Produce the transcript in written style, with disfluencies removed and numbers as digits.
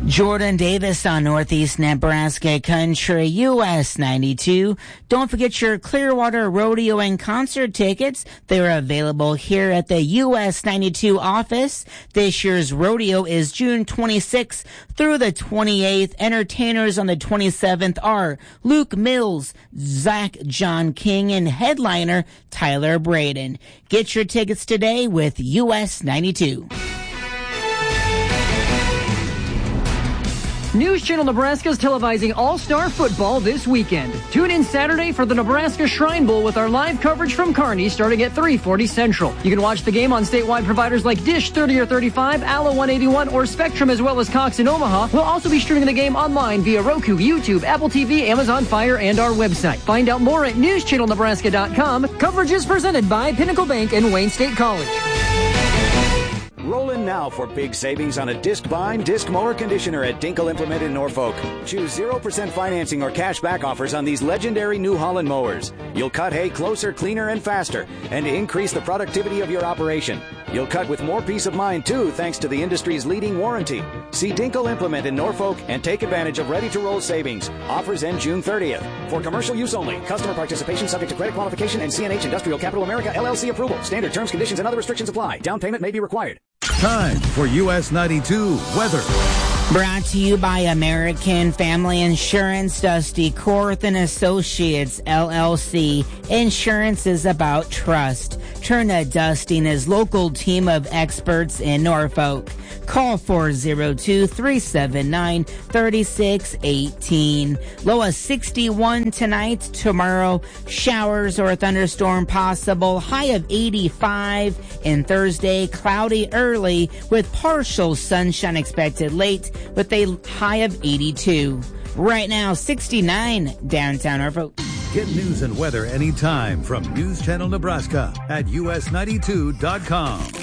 Jordan Davis on Northeast Nebraska Country, US 92. Don't forget your Clearwater Rodeo and concert tickets. They're available here at the US 92 office. This year's rodeo is June 26th through the 28th. Entertainers on the 27th are Luke Mills, Zach John King, and headliner Tyler Braden. Get your tickets today with US 92. News Channel Nebraska is televising All-Star Football this weekend. Tune in Saturday for the Nebraska Shrine Bowl with our live coverage from Kearney starting at 3:40 Central. You can watch the game on statewide providers like Dish 30 or 35, Allo 181, or Spectrum, as well as Cox in Omaha. We'll also be streaming the game online via Roku, YouTube, Apple TV, Amazon Fire, and our website. Find out more at newschannelnebraska.com. Coverage is presented by Pinnacle Bank and Wayne State College. Roll in now for big savings on a disc bind, disc mower conditioner at Dinkle Implement in Norfolk. Choose 0% financing or cash back offers on these legendary New Holland mowers. You'll cut hay closer, cleaner, and faster, and increase the productivity of your operation. You'll cut with more peace of mind, too, thanks to the industry's leading warranty. See Dinkle Implement in Norfolk and take advantage of ready-to-roll savings. Offers end June 30th. For commercial use only. Customer participation subject to credit qualification and CNH Industrial Capital America LLC approval. Standard terms, conditions, and other restrictions apply. Down payment may be required. Time for US 92 weather. Brought to you by American Family Insurance, Dusty Korth and Associates, LLC. Insurance is about trust. Turn to Dusty and his local team of experts in Norfolk. Call 402-379-3618. Low of 61 tonight. Tomorrow, showers or a thunderstorm possible. High of 85. And Thursday, cloudy early with partial sunshine expected late with a high of 82. Right now, 69 downtown Norfolk. Get news and weather anytime from News Channel Nebraska at us92.com.